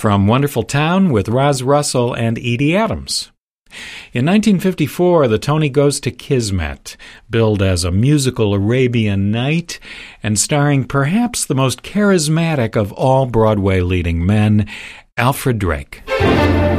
from Wonderful Town with Roz Russell and Edie Adams. In 1954, the Tony Goes to Kismet, billed as a musical Arabian Night and starring perhaps the most charismatic of all Broadway leading men, Alfred Drake.